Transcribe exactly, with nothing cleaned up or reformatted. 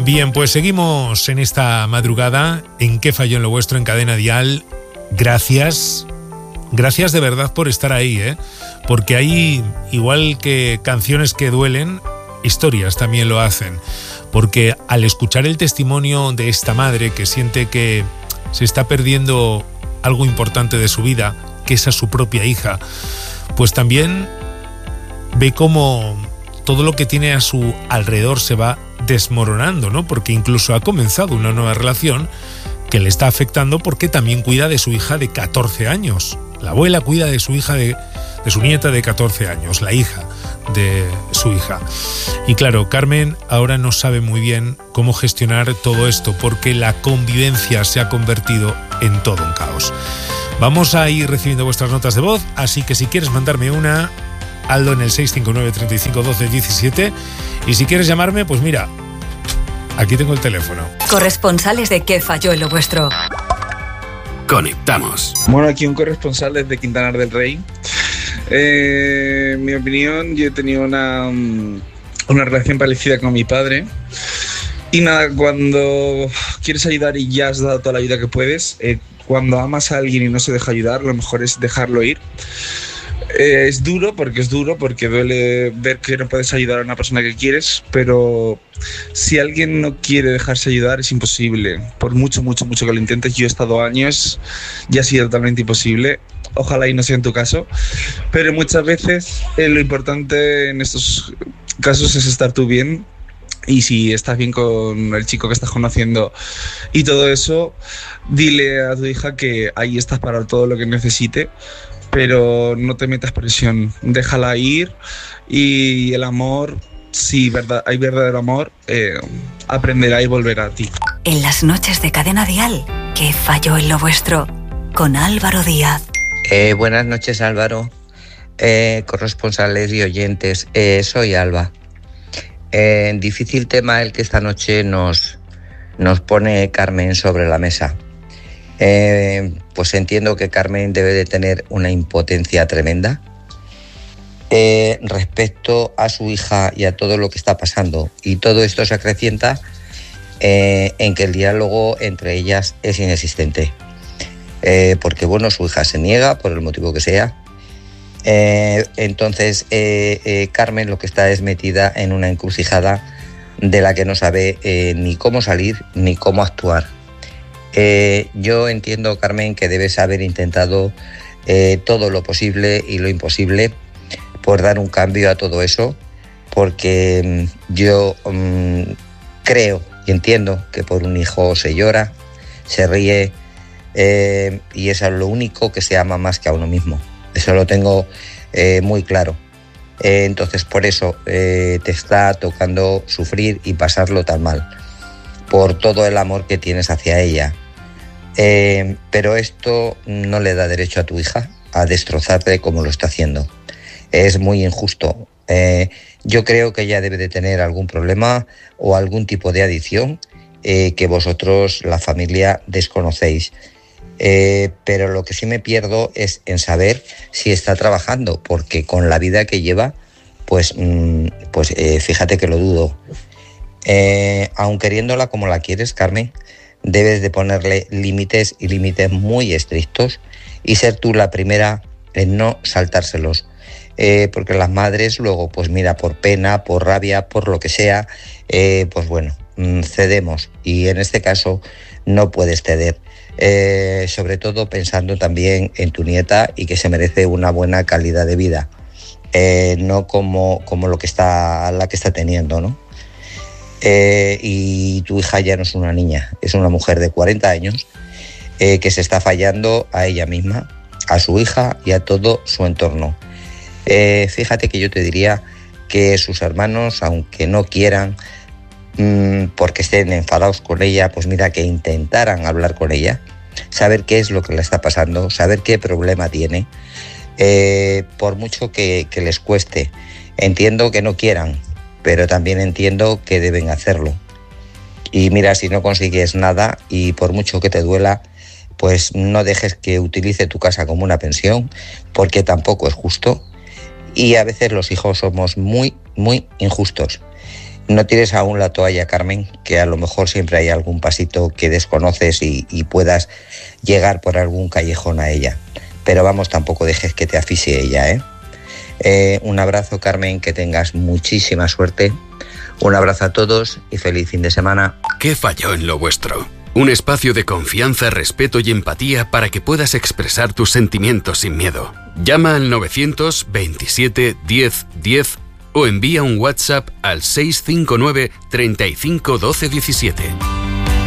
Bien, pues seguimos en esta madrugada. ¿En qué falló en lo vuestro en Cadena Dial? Gracias. Gracias de verdad por estar ahí, ¿eh? Porque hay, igual que canciones que duelen, historias también lo hacen. Porque al escuchar el testimonio de esta madre que siente que se está perdiendo algo importante de su vida, que es a su propia hija, pues también ve cómo todo lo que tiene a su alrededor se va desmoronando, ¿no? Porque incluso ha comenzado una nueva relación que le está afectando porque también cuida de su hija de catorce años. La abuela cuida de su hija de, de su nieta de catorce años, la hija de su hija. Y claro, Carmen ahora no sabe muy bien cómo gestionar todo esto porque la convivencia se ha convertido en todo un caos. Vamos a ir recibiendo vuestras notas de voz, así que si quieres mandarme una, Aldo en el seis cinco nueve, treinta y cinco, doce, diecisiete, y si quieres llamarme, pues mira, aquí tengo el teléfono. Corresponsales de ¿Qué falló en lo vuestro? Conectamos. Bueno, aquí un corresponsal desde Quintanar del Rey. Eh, en mi opinión, yo he tenido una, una relación parecida con mi padre. Y nada, cuando quieres ayudar y ya has dado toda la ayuda que puedes, eh, cuando amas a alguien y no se deja ayudar, lo mejor es dejarlo ir. Eh, es duro porque es duro, porque duele ver que no puedes ayudar a una persona que quieres, pero si alguien no quiere dejarse ayudar es imposible. Por mucho, mucho, mucho que lo intentes, yo he estado años y ha sido totalmente imposible. Ojalá y no sea en tu caso, pero muchas veces eh, lo importante en estos casos es estar tú bien. Y si estás bien con el chico que estás conociendo y todo eso, dile a tu hija que ahí estás para todo lo que necesite, pero no te metas presión, déjala ir. Y el amor, si verdad, hay verdadero amor, eh, aprenderá y volverá a ti. En las noches de Cadena Dial, ¿Qué falló en lo vuestro? Con Álvaro Díaz. Eh, buenas noches, Álvaro, eh, corresponsales y oyentes. Eh, soy Alba. Eh, difícil tema el que esta noche nos, nos pone Carmen sobre la mesa. Eh, pues entiendo que Carmen debe de tener una impotencia tremenda eh, respecto a su hija y a todo lo que está pasando. Y todo esto se acrecienta eh, en que el diálogo entre ellas es inexistente. Eh, porque, bueno, su hija se niega por el motivo que sea. Eh, entonces, eh, eh, Carmen lo que está es metida en una encrucijada de la que no sabe eh, ni cómo salir ni cómo actuar. Eh, yo entiendo, Carmen, que debes haber intentado eh, todo lo posible y lo imposible por dar un cambio a todo eso, porque mm, yo mm, creo y entiendo que por un hijo se llora, se ríe eh, y eso es lo único que se ama más que a uno mismo. Eso lo tengo eh, muy claro. Eh, entonces, por eso eh, te está tocando sufrir y pasarlo tan mal, por todo el amor que tienes hacia ella. Eh, pero esto no le da derecho a tu hija a destrozarte como lo está haciendo. Es muy injusto. Eh, yo creo que ella debe de tener algún problema o algún tipo de adicción eh, que vosotros, la familia, desconocéis. Eh, pero lo que sí me pierdo es en saber si está trabajando, porque con la vida que lleva, pues, mm, pues eh, fíjate que lo dudo. Eh, aun queriéndola como la quieres, Carmen, debes de ponerle límites y límites muy estrictos y ser tú la primera en no saltárselos. Eh, porque las madres luego, pues mira, por pena, por rabia, por lo que sea, eh, pues bueno, mm, cedemos. Y en este caso no puedes ceder. Eh, sobre todo pensando también en tu nieta y que se merece una buena calidad de vida, eh, no como, como lo que está, la que está teniendo, ¿no? Eh, y tu hija ya no es una niña, es una mujer de cuarenta años eh, que se está fallando a ella misma, a su hija y a todo su entorno. Eh, fíjate que yo te diría que sus hermanos, aunque no quieran, porque estén enfadados con ella, pues mira, que intentaran hablar con ella, saber qué es lo que le está pasando, saber qué problema tiene, eh, por mucho que, que les cueste. Entiendo que no quieran, pero también entiendo que deben hacerlo. Y mira, si no consigues nada y por mucho que te duela, pues no dejes que utilice tu casa como una pensión, porque tampoco es justo. Y a veces los hijos somos muy, muy injustos. No tires aún la toalla, Carmen, que a lo mejor siempre hay algún pasito que desconoces y, y puedas llegar por algún callejón a ella. Pero vamos, tampoco dejes que te asfixie ella, ¿eh? Eh, un abrazo, Carmen, que tengas muchísima suerte. Un abrazo a todos y feliz fin de semana. ¿Qué falló en lo vuestro? Un espacio de confianza, respeto y empatía para que puedas expresar tus sentimientos sin miedo. Llama al novecientos veintisiete diez diez o envía un WhatsApp al seis cinco nueve treinta y cinco doce diecisiete.